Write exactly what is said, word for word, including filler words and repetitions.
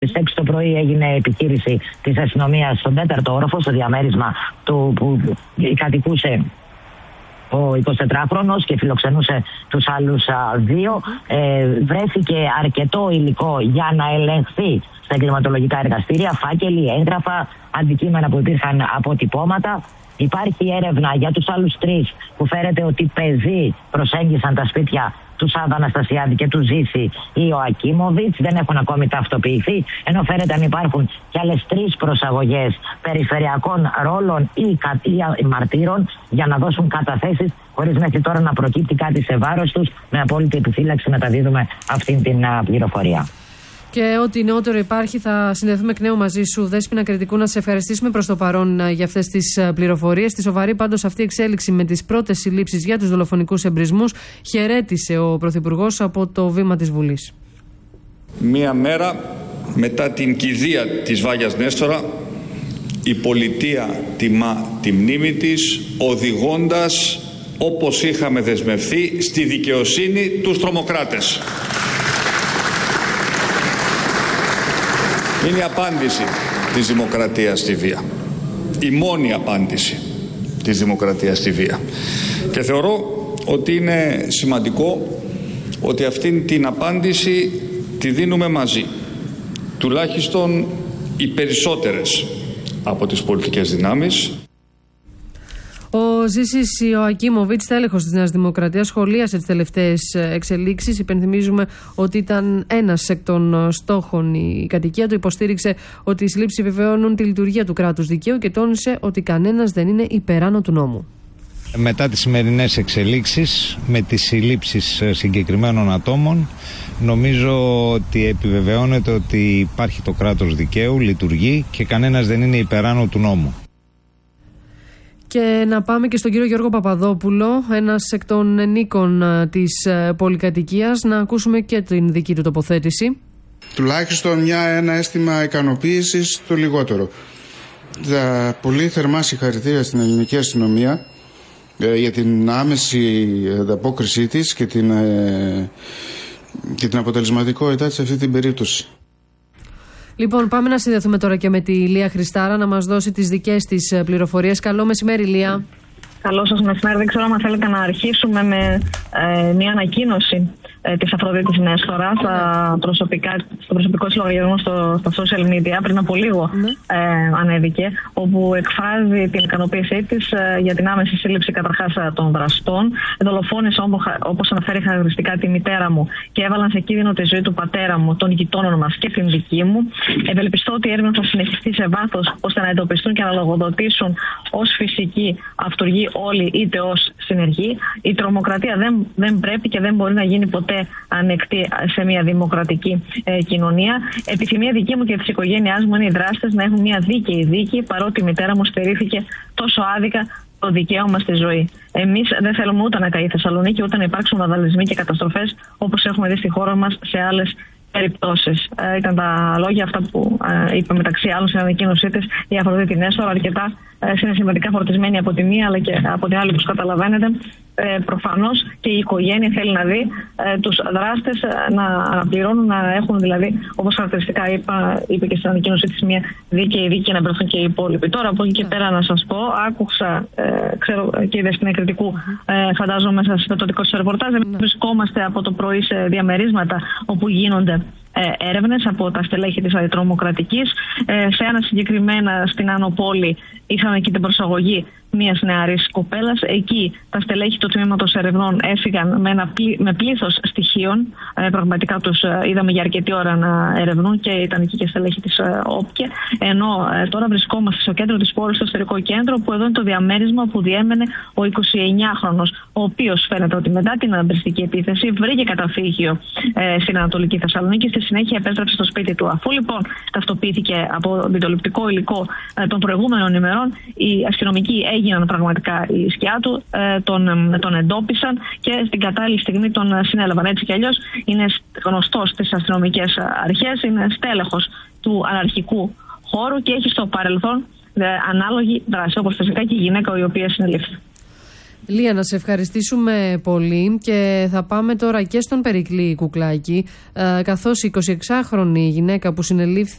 Στις έξι το πρωί έγινε επιχείρηση της αστυνομίας στον τέταρτο όροφο, στο διαμέρισμα του που κατοικούσε ο εικοσιτετράχρονος και φιλοξενούσε τους άλλους α, δύο. Ε, βρέθηκε αρκετό υλικό για να ελεγχθεί στα εγκληματολογικά εργαστήρια, φάκελοι, έγγραφα, αντικείμενα που υπήρχαν αποτυπώματα. Υπάρχει έρευνα για τους άλλους τρεις που φέρεται ότι πεζοί προσέγγισαν τα σπίτια του Σάββα Αναστασιάδη και του Ζήση ή ο Ακίμοβιτς. Δεν έχουν ακόμη ταυτοποιηθεί, ενώ φέρεται αν υπάρχουν και άλλες τρεις προσαγωγές περιφερειακών ρόλων ή, κα, ή μαρτύρων για να δώσουν καταθέσεις, χωρίς μέχρι τώρα να προκύπτει κάτι σε βάρος τους. Με απόλυτη επιφύλαξη μεταδίδουμε αυτή την α, πληροφορία. Και ό,τι νεότερο υπάρχει θα συνδεθούμε εκ νέου μαζί σου, Δέσποινα Κρητικού. Να σε ευχαριστήσουμε προς το παρόν για αυτές τις πληροφορίες. Τη σοβαρή πάντως αυτή η εξέλιξη με τις πρώτες συλλήψεις για τους δολοφονικούς εμπρισμούς χαιρέτησε ο Πρωθυπουργός από το βήμα της Βουλής. Μία μέρα μετά την κηδεία της Βάγιας Νέστορα, η πολιτεία τιμά τη μνήμη της, οδηγώντας όπως είχαμε δεσμευθεί στη δικαιοσύνη τους τρομοκράτες. Είναι η απάντηση της δημοκρατίας στη βία. Η μόνη απάντηση της δημοκρατίας στη βία. Και θεωρώ ότι είναι σημαντικό ότι αυτήν την απάντηση τη δίνουμε μαζί. Τουλάχιστον οι περισσότερες από τις πολιτικές δυνάμεις. Ο Ζήσης Ιωακίμοβιτς, τέλεχος της Νέας Δημοκρατίας, σχολίασε τις τελευταίες εξελίξεις. Υπενθυμίζουμε ότι ήταν ένας εκ των στόχων η κατοικία του. Υποστήριξε ότι οι συλλήψεις επιβεβαιώνουν τη λειτουργία του κράτους δικαίου και τόνισε ότι κανένας δεν είναι υπεράνω του νόμου. Μετά τις σημερινές εξελίξεις, με τις συλλήψεις συγκεκριμένων ατόμων, νομίζω ότι επιβεβαιώνεται ότι υπάρχει το κράτος δικαίου, λειτουργεί και κανένας δεν είναι υπεράνω του νόμου. Και να πάμε και στον κύριο Γιώργο Παπαδόπουλο, ένας εκ των ενίκων της πολυκατοικίας, να ακούσουμε και την δική του τοποθέτηση. Τουλάχιστον μια, ένα αίσθημα ικανοποίησης, το λιγότερο. Τα πολύ θερμά συγχαρητήρια στην ελληνική αστυνομία ε, για την άμεση ανταπόκρισή της και την, ε, και την αποτελεσματικότητά της σε αυτή την περίπτωση. Λοιπόν, πάμε να συνδεθούμε τώρα και με τη Λία Χριστάρα να μας δώσει τις δικές της πληροφορίες. Καλό μεσημέρι, Λία. Καλό σας μεσημέρι. Δεν ξέρω αν θέλετε να αρχίσουμε με ε, μια ανακοίνωση ε, της Αφροδίτης Νέστορα στα προσωπικά, στο προσωπικό της λογαριασμό στο, στα social media. Πριν από λίγο ε, ανέβηκε, όπου εκφράζει την ικανοποίησή της ε, για την άμεση σύλληψη καταρχάς των δραστών. Δολοφόνησε, όπως αναφέρει χαρακτηριστικά, τη μητέρα μου και έβαλαν σε κίνδυνο τη ζωή του πατέρα μου, των γειτόνων μας και την δική μου. Ευελπιστώ ότι η έρευνα θα συνεχιστεί σε βάθος ώστε να εντοπιστούν και να λογοδοτήσουν ως φυσική αυτούργοι όλοι, είτε ως συνεργοί. Η τρομοκρατία δεν, δεν πρέπει και δεν μπορεί να γίνει ποτέ ανεκτή σε μια δημοκρατική ε, κοινωνία. Επιθυμία δική μου και της οικογένειάς μου είναι οι δράστες να έχουν μια δίκαιη δίκη, παρότι η μητέρα μου στερήθηκε τόσο άδικα το δικαίωμα στη ζωή. Εμείς δεν θέλουμε ούτε να καεί η Θεσσαλονίκη, ούτε να υπάρξουν βανδαλισμοί και καταστροφές όπως έχουμε δει στη χώρα μας σε άλλες περιπτώσεις. Ε, ήταν τα λόγια αυτά που ε, είπε μεταξύ άλλων στην ανακοίνωσή της η Αφροδίτη Νέστορα, αρκετά ε, συναισθηματικά φορτισμένη από τη μία αλλά και από την άλλη, όπως καταλαβαίνετε. Ε, προφανώς και η οικογένεια θέλει να δει ε, τους δράστες να αναπληρώνουν, να έχουν δηλαδή, όπως χαρακτηριστικά είπα, είπε και στην ανακοίνωσή της, μια δίκαιη δίκη και να μπρεθούν και οι υπόλοιποι. Τώρα από εκεί και πέρα να σας πω, άκουσα, ε, ξέρω και η Δέσποινα Κρητικού, ε, φαντάζομαι μέσα στο δικό σας ρεπορτάζ, mm. βρισκόμαστε από το πρωί σε διαμερίσματα όπου γίνονται Ε, έρευνες από τα στελέχη της αντιτρομοκρατικής. Ε, σε ένα συγκεκριμένα στην Άνω Πόλη είχαμε εκεί την προσαγωγή μιας νεαρής κοπέλας. Εκεί τα στελέχη του τμήματος ερευνών έφυγαν με, ένα πλή, με πλήθος στοιχείων. Ε, πραγματικά τους ε, είδαμε για αρκετή ώρα να ερευνούν και ήταν εκεί και στελέχη της ε, ΟΠΚΕ. Ενώ ε, τώρα βρισκόμαστε στο κέντρο της πόλης, στο ιστορικό κέντρο, που εδώ είναι το διαμέρισμα που διέμενε ο εικοσιεννιάχρονος, ο οποίος φαίνεται ότι μετά την αντριστική επίθεση βρήκε καταφύγιο ε, στην Ανατολική Θεσσαλονίκη. Στη συνέχεια επέστρεψε στο σπίτι του. Αφού λοιπόν ταυτοποιήθηκε από βιντεοληπτικό υλικό ε, των προηγούμενων ημερών, οι αστυνομικοί έγιναν πραγματικά η σκιά του, ε, τον, ε, τον εντόπισαν και στην κατάλληλη στιγμή τον συνέλαβαν. Έτσι κι αλλιώς είναι γνωστός στις αστυνομικές αρχές, είναι στέλεχος του αναρχικού χώρου και έχει στο παρελθόν ε, ανάλογη δράση, όπως φυσικά και η γυναίκα η οποία συνελήφθη. Λία, να σε ευχαριστήσουμε πολύ και θα πάμε τώρα και στον Περικλή Κουκλάκη, ε, καθώς η εικοσιεξάχρονη γυναίκα που συνελήφθη